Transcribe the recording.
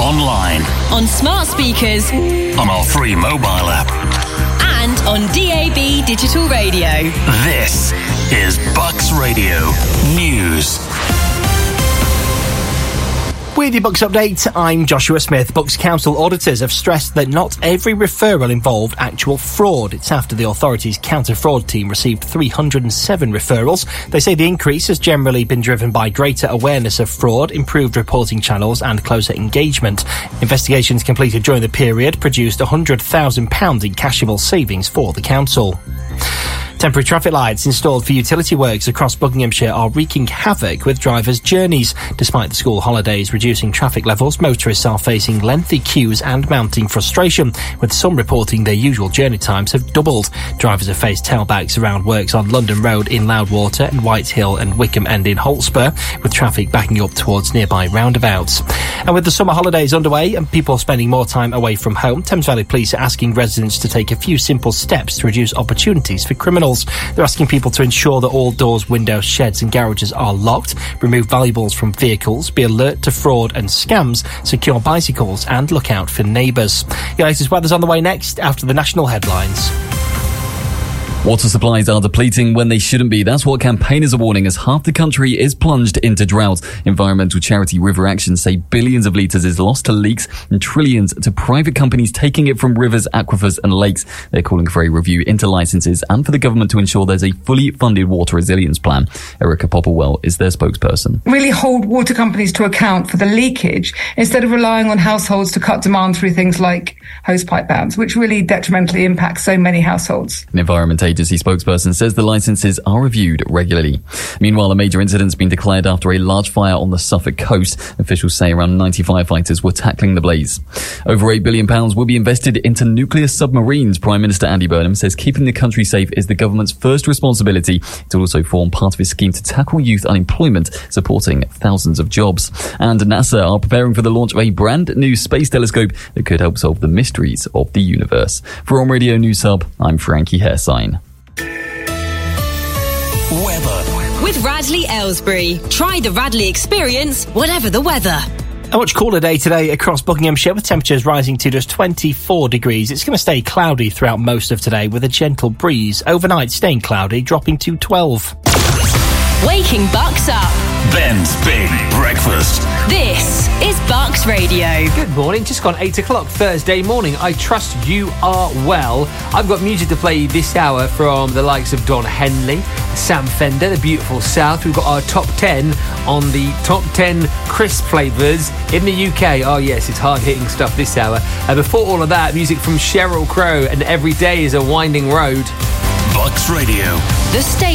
online, on smart speakers, on our free mobile app, and on DAB digital radio. This is Bucks Radio News. With your Bucks update, I'm Joshua Smith. Bucks Council auditors have stressed that not every referral involved actual fraud. It's after the authorities' counter-fraud team received 307 referrals. They say the increase has generally been driven by greater awareness of fraud, improved reporting channels and closer engagement. Investigations completed during the period produced £100,000 in cashable savings for the council. Temporary traffic lights installed for utility works across Buckinghamshire are wreaking havoc with drivers' journeys. Despite the school holidays reducing traffic levels, motorists are facing lengthy queues and mounting frustration, with some reporting their usual journey times have doubled. Drivers have faced tailbacks around works on London Road in Loudwater and White Hill and Wickham End in Hotspur, with traffic backing up towards nearby roundabouts. And with the summer holidays underway and people spending more time away from home, Thames Valley Police are asking residents to take a few simple steps to reduce opportunities for criminals. They're asking people to ensure that all doors, windows, sheds and garages are locked, remove valuables from vehicles, be alert to fraud and scams, secure bicycles and look out for neighbours. Your latest weather's on the way next after the national headlines. Water supplies are depleting when they shouldn't be. That's what campaigners are warning as half the country is plunged into drought. Environmental charity River Action say billions of litres is lost to leaks and trillions to private companies taking it from rivers, aquifers and lakes. They're calling for a review into licences and for the government to ensure there's a fully funded water resilience plan. Erica Popplewell is their spokesperson. Really hold water companies to account for the leakage instead of relying on households to cut demand through things like hosepipe bans, which really detrimentally impact so many households. An Environment Agency spokesperson says the licences are reviewed regularly. Meanwhile, a major incident's been declared after a large fire on the Suffolk coast. Officials say around 90 firefighters were tackling the blaze. Over £8 billion will be invested into nuclear submarines. Prime Minister Andy Burnham says keeping the country safe is the government's first responsibility. It will also form part of his scheme to tackle youth unemployment, supporting thousands of jobs. And NASA are preparing for the launch of a brand new space telescope that could help solve the mysteries of the universe. For On Radio News Hub, I'm Frankie Hairsign. Weather. With Radley Aylesbury. Try the Radley experience, whatever the weather. A much cooler day today across Buckinghamshire, with temperatures rising to just 24 degrees. It's going to stay cloudy throughout most of today with a gentle breeze. Overnight staying cloudy, dropping to 12. Waking Bucks up. Ben's Big Breakfast. This is Bucks Radio. Good morning, just gone 8 o'clock Thursday morning. I trust you are well. I've got music to play this hour from the likes of Don Henley, Sam Fender, The Beautiful South. We've got our top 10 on the top 10 crisp flavours in the UK. Oh yes, it's hard-hitting stuff this hour. Before all of that, music from Sheryl Crow and Every Day is a Winding Road. Bucks Radio. The station